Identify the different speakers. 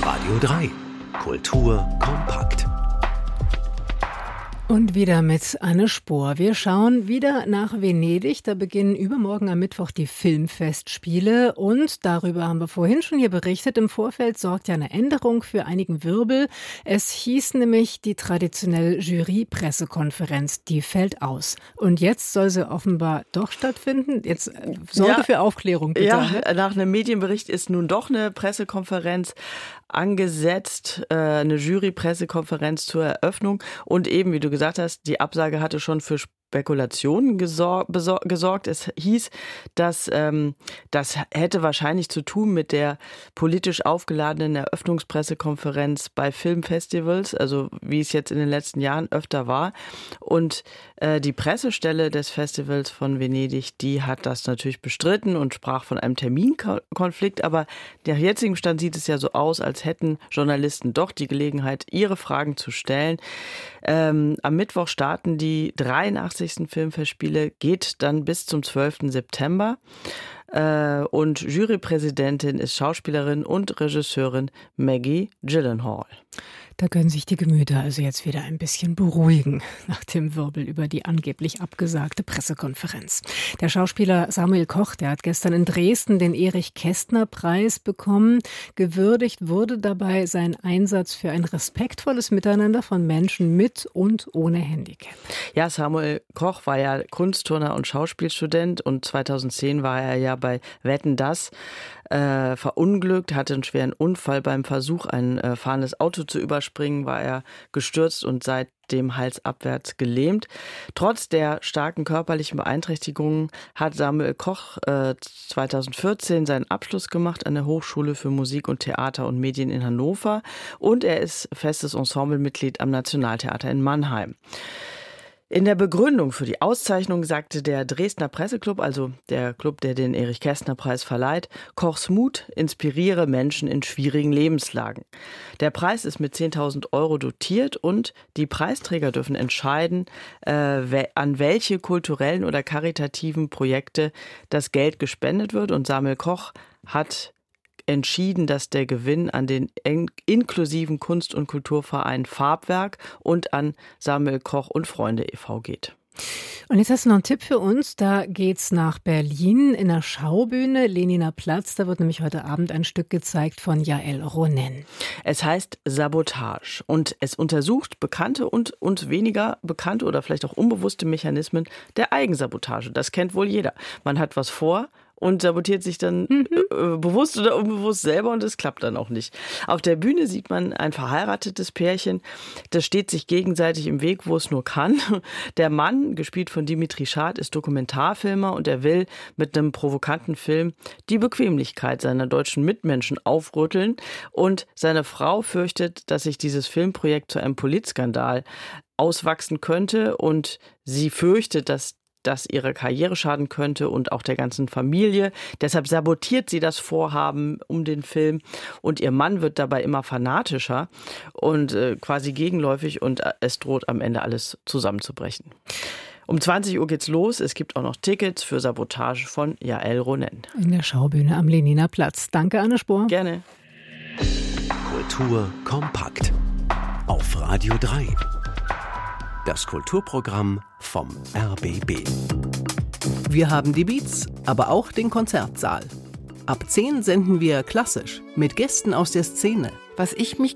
Speaker 1: Radio 3. Kultur kompakt.
Speaker 2: Und wieder mit Anne Spohr. Wir schauen wieder nach Venedig. Da beginnen übermorgen am Mittwoch die Filmfestspiele. Und darüber haben wir vorhin schon hier berichtet. Im Vorfeld sorgt ja eine Änderung für einigen Wirbel. Es hieß nämlich, die traditionelle Jury-Pressekonferenz, die fällt aus. Und jetzt soll sie offenbar doch stattfinden. Jetzt sorge für Aufklärung, bitte.
Speaker 3: Ja, nach einem Medienbericht ist nun doch eine Pressekonferenz angesetzt, eine Jury-Pressekonferenz zur Eröffnung. Und eben, wie du gesagt hast, die Absage hatte schon für Spekulationen gesorgt. Es hieß, dass das hätte wahrscheinlich zu tun mit der politisch aufgeladenen Eröffnungspressekonferenz bei Filmfestivals, also wie es jetzt in den letzten Jahren öfter war. Und die Pressestelle des Festivals von Venedig, die hat das natürlich bestritten und sprach von einem Terminkonflikt. Aber nach jetzigem Stand sieht es ja so aus, als hätten Journalisten doch die Gelegenheit, ihre Fragen zu stellen. Am Mittwoch starten die 83. Filmfestspiele, geht dann bis zum 12. September. Und Jurypräsidentin ist Schauspielerin und Regisseurin Maggie Gyllenhaal.
Speaker 2: Da können sich die Gemüter also jetzt wieder ein bisschen beruhigen nach dem Wirbel über die angeblich abgesagte Pressekonferenz. Der Schauspieler Samuel Koch, der hat gestern in Dresden den Erich-Kästner-Preis bekommen. Gewürdigt wurde dabei sein Einsatz für ein respektvolles Miteinander von Menschen mit und ohne Handicap.
Speaker 3: Ja, Samuel Koch war ja Kunstturner und Schauspielstudent und 2010 war er ja bei Wetten, dass verunglückt, hatte einen schweren Unfall beim Versuch, ein fahrendes Auto zu überspringen, war er gestürzt und seitdem halsabwärts gelähmt. Trotz der starken körperlichen Beeinträchtigungen hat Samuel Koch 2014 seinen Abschluss gemacht an der Hochschule für Musik und Theater und Medien in Hannover und er ist festes Ensemblemitglied am Nationaltheater in Mannheim. In der Begründung für die Auszeichnung sagte der Dresdner Presseclub, also der Club, der den Erich-Kästner-Preis verleiht, Kochs Mut inspiriere Menschen in schwierigen Lebenslagen. Der Preis ist mit 10.000 € dotiert und die Preisträger dürfen entscheiden, an welche kulturellen oder karitativen Projekte das Geld gespendet wird. Und Samuel Koch hat entschieden, dass der Gewinn an den inklusiven Kunst- und Kulturverein Farbwerk und an Samuel Koch und Freunde e.V. geht.
Speaker 2: Und jetzt hast du noch einen Tipp für uns. Da geht's nach Berlin in der Schaubühne, Lehniner Platz. Da wird nämlich heute Abend ein Stück gezeigt von Yael Ronen.
Speaker 3: Es heißt Sabotage und es untersucht bekannte und weniger bekannte oder vielleicht auch unbewusste Mechanismen der Eigensabotage. Das kennt wohl jeder. Man hat was vor und sabotiert sich dann bewusst oder unbewusst selber und es klappt dann auch nicht. Auf der Bühne sieht man ein verheiratetes Pärchen, das steht sich gegenseitig im Weg, wo es nur kann. Der Mann, gespielt von Dimitri Schad, ist Dokumentarfilmer und er will mit einem provokanten Film die Bequemlichkeit seiner deutschen Mitmenschen aufrütteln und seine Frau fürchtet, dass sich dieses Filmprojekt zu einem Politskandal auswachsen könnte und sie fürchtet, dass das ihrer Karriere schaden könnte und auch der ganzen Familie. Deshalb sabotiert sie das Vorhaben um den Film und ihr Mann wird dabei immer fanatischer und quasi gegenläufig und es droht am Ende alles zusammenzubrechen. Um 20 Uhr geht's los. Es gibt auch noch Tickets für Sabotage von Yael Ronen.
Speaker 2: In der Schaubühne am Lehniner Platz. Danke, Anne Spohr.
Speaker 3: Gerne.
Speaker 1: Kultur kompakt. Auf Radio 3. Das Kulturprogramm vom RBB.
Speaker 4: Wir haben die Beats, aber auch den Konzertsaal. Ab 10 senden wir klassisch mit Gästen aus der Szene.
Speaker 5: Was ich mich